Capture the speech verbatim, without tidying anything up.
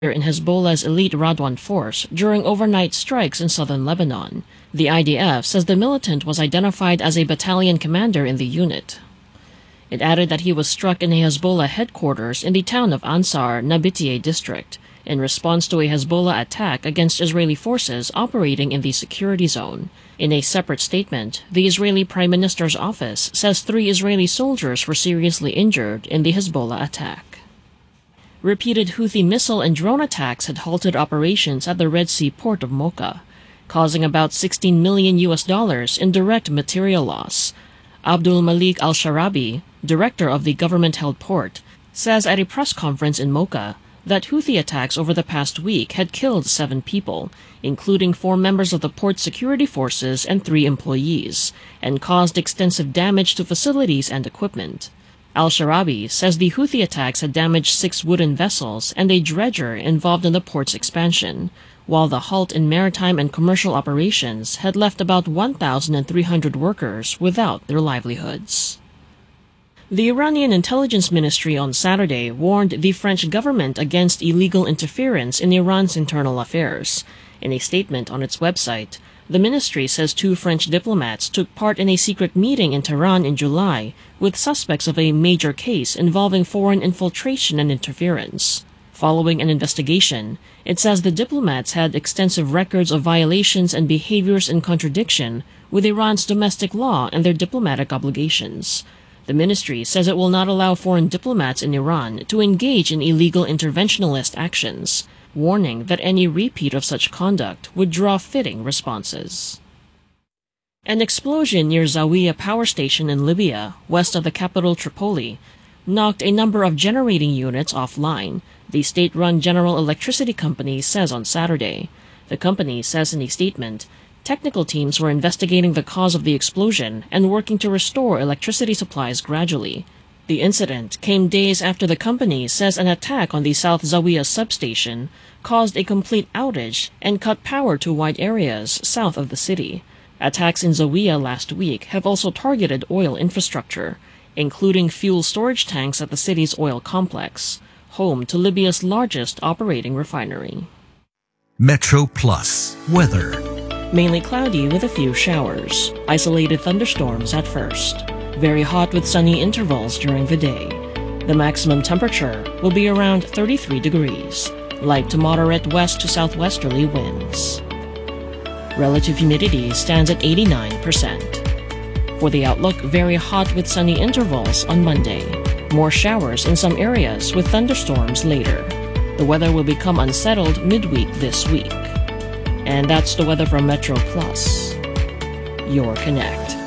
in Hezbollah's elite Radwan force during overnight strikes in southern Lebanon. The I D F says the militant was identified as a battalion commander in the unit. It added that he was struck in a Hezbollah headquarters in the town of Ansar, Nabitieh district, in response to a Hezbollah attack against Israeli forces operating in the security zone. In a separate statement, the Israeli Prime Minister's office says three Israeli soldiers were seriously injured in the Hezbollah attack. Repeated Houthi missile and drone attacks had halted operations at the Red Sea port of Mocha, causing about sixteen million U S dollars in direct material loss. Abdul Malik Al-Sharabi, director of the government-held port, says at a press conference in Mocha that Houthi attacks over the past week had killed seven people, including four members of the port's security forces and three employees, and caused extensive damage to facilities and equipment. Al-Sharabi says the Houthi attacks had damaged six wooden vessels and a dredger involved in the port's expansion, while the halt in maritime and commercial operations had left about one thousand three hundred workers without their livelihoods. The Iranian Intelligence Ministry on Saturday warned the French government against illegal interference in Iran's internal affairs. In a statement on its website, the ministry says two French diplomats took part in a secret meeting in Tehran in July with suspects of a major case involving foreign infiltration and interference. Following an investigation, it says the diplomats had extensive records of violations and behaviors in contradiction with Iran's domestic law and their diplomatic obligations. The ministry says it will not allow foreign diplomats in Iran to engage in illegal interventionist actions, warning that any repeat of such conduct would draw fitting responses. An explosion near Zawiya power station in Libya, west of the capital Tripoli, knocked a number of generating units offline, the state-run General Electricity Company says on Saturday. The company says in a statement, technical teams were investigating the cause of the explosion and working to restore electricity supplies gradually. The incident came days after the company says an attack on the South Zawiya substation caused a complete outage and cut power to wide areas south of the city. Attacks in Zawiya last week have also targeted oil infrastructure, including fuel storage tanks at the city's oil complex, home to Libya's largest operating refinery. Metro Plus weather. Mainly cloudy with a few showers. Isolated thunderstorms at first. Very hot with sunny intervals during the day. The maximum temperature will be around thirty-three degrees. Light to moderate west to southwesterly winds. Relative humidity stands at eighty-nine percent. For the outlook, very hot with sunny intervals on Monday. More showers in some areas with thunderstorms later. The weather will become unsettled midweek this week. And that's the weather from Metro Plus, your connect.